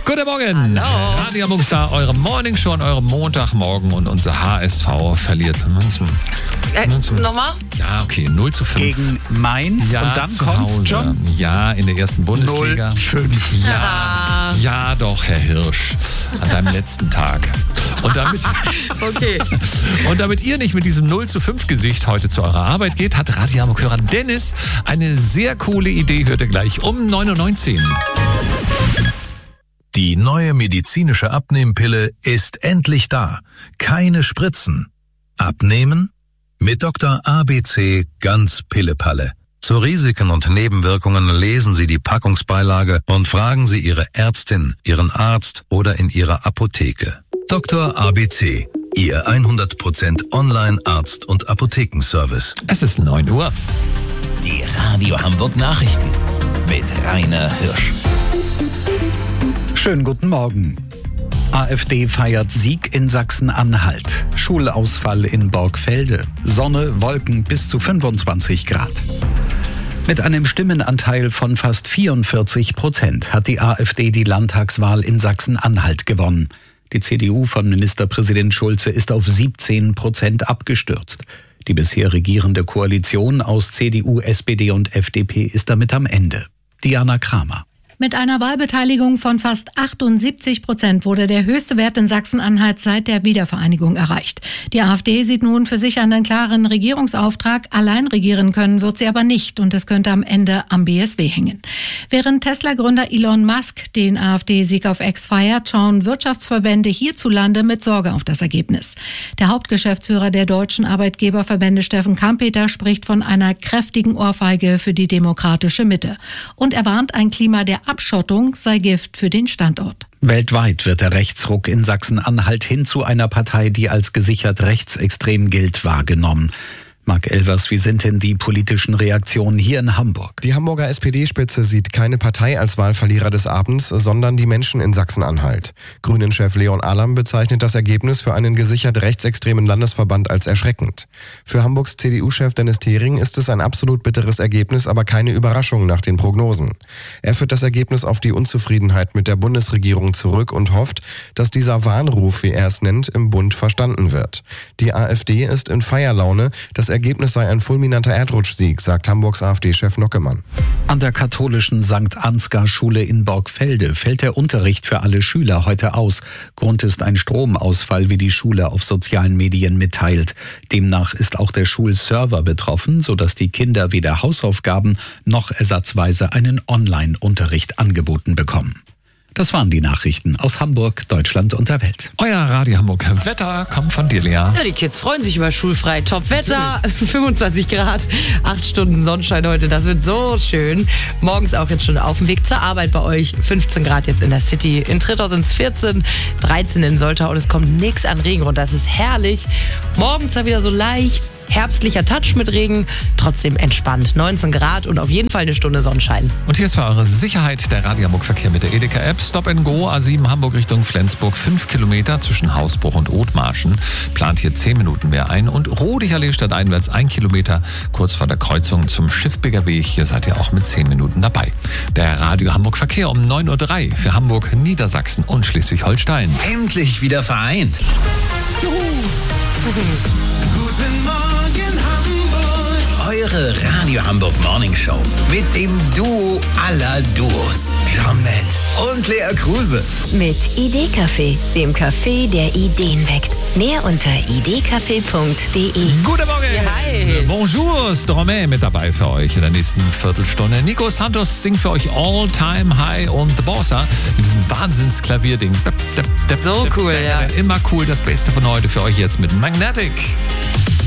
Guten Morgen. Hallo. Radio Hamburg Star, eure Morningshow an eurem Montagmorgen und unser HSV verliert. Nochmal? Ja, okay, 0:5. Gegen Mainz Ja, und dann zu kommt's, Hause. John? Ja, in der ersten Bundesliga. 0:5. Ja, ja doch, Herr Hirsch. An deinem letzten Tag. Und damit, Okay. und damit ihr nicht mit diesem 0:5 Gesicht heute zu eurer Arbeit geht, hat Radio Hamburg-Hörer Dennis eine sehr coole Idee. Hört ihr gleich um 9:19 Uhr. Die neue medizinische Abnehmpille ist endlich da. Keine Spritzen. Abnehmen? Mit Dr. ABC ganz Pillepalle. Zu Risiken und Nebenwirkungen lesen Sie die Packungsbeilage und fragen Sie Ihre Ärztin, Ihren Arzt oder in Ihrer Apotheke. Dr. ABC, Ihr 100% Online-Arzt- und Apothekenservice. Es ist 9 Uhr. Die Radio Hamburg Nachrichten mit Rainer Hirsch. Schönen guten Morgen. AfD feiert Sieg in Sachsen-Anhalt. Schulausfall in Borgfelde. Sonne, Wolken bis zu 25 Grad. Mit einem Stimmenanteil von fast 44% hat die AfD die Landtagswahl in Sachsen-Anhalt gewonnen. Die CDU von Ministerpräsident Schulze ist auf 17% abgestürzt. Die bisher regierende Koalition aus CDU, SPD und FDP ist damit am Ende. Diana Kramer. Mit einer Wahlbeteiligung von fast 78% wurde der höchste Wert in Sachsen-Anhalt seit der Wiedervereinigung erreicht. Die AfD sieht nun für sich einen klaren Regierungsauftrag. Allein regieren können wird sie aber nicht und es könnte am Ende am BSW hängen. Während Tesla-Gründer Elon Musk den AfD-Sieg auf X feiert, schauen Wirtschaftsverbände hierzulande mit Sorge auf das Ergebnis. Der Hauptgeschäftsführer der deutschen Arbeitgeberverbände Steffen Kampeter spricht von einer kräftigen Ohrfeige für die demokratische Mitte. Und er warnt, ein Klima der Abschottung sei Gift für den Standort. Weltweit wird der Rechtsruck in Sachsen-Anhalt hin zu einer Partei, die als gesichert rechtsextrem gilt, wahrgenommen. Marc Elvers, wie sind denn die politischen Reaktionen hier in Hamburg? Die Hamburger SPD-Spitze sieht keine Partei als Wahlverlierer des Abends, sondern die Menschen in Sachsen-Anhalt. Grünen-Chef Leon Alam bezeichnet das Ergebnis für einen gesichert rechtsextremen Landesverband als erschreckend. Für Hamburgs CDU-Chef Dennis Thering ist es ein absolut bitteres Ergebnis, aber keine Überraschung nach den Prognosen. Er führt das Ergebnis auf die Unzufriedenheit mit der Bundesregierung zurück und hofft, dass dieser Warnruf, wie er es nennt, im Bund verstanden wird. Die AfD ist in Feierlaune. Das Ergebnis sei ein fulminanter Erdrutschsieg, sagt Hamburgs AfD-Chef Nockemann. An der katholischen St. Ansgar-Schule in Borgfelde fällt der Unterricht für alle Schüler heute aus. Grund ist ein Stromausfall, wie die Schule auf sozialen Medien mitteilt. Demnach ist auch der Schulserver betroffen, sodass die Kinder weder Hausaufgaben noch ersatzweise einen Online-Unterricht angeboten bekommen. Das waren die Nachrichten aus Hamburg, Deutschland und der Welt. Euer Radio Hamburg Wetter kommt von dir, Lea. Ja, die Kids freuen sich über schulfrei. Top-Wetter, 25 Grad, 8 Stunden Sonnenschein heute. Das wird so schön. Morgens auch jetzt schon auf dem Weg zur Arbeit bei euch. 15 Grad jetzt in der City. In Trittau sind es 14, 13 in Soltau und es kommt nichts an Regen runter. Das ist herrlich. Morgens dann wieder so leicht herbstlicher Touch mit Regen, trotzdem entspannt. 19 Grad und auf jeden Fall eine Stunde Sonnenschein. Und hier ist für eure Sicherheit der Radio Hamburg Verkehr mit der Edeka-App. Stop and Go, A7 Hamburg Richtung Flensburg, 5 Kilometer zwischen Hausbruch und Othmarschen. Plant hier 10 Minuten mehr ein. Und Rodicher statt einwärts 1 Kilometer kurz vor der Kreuzung zum Schiffbeger Weg. Hier seid ihr auch mit 10 Minuten dabei. Der Radio Hamburg Verkehr um 9:03 Uhr für Hamburg, Niedersachsen und Schleswig-Holstein. Endlich wieder vereint. Guten Morgen Hamburg. Eure Radio Hamburg Morning Show mit dem Duo aller Duos. Jeanette und Lea Kruse. Mit Idee-Café, dem Café, der Ideen weckt. Mehr unter idcafé.de. Guten Morgen! Ja, hi. Bonjour, Stromé mit dabei für euch in der nächsten Viertelstunde. Nico Santos singt für euch All Time High und The Bossa mit diesem Wahnsinnsklavierding. So cool, ja. Immer cool, das Beste von heute für euch jetzt mit Magnetic.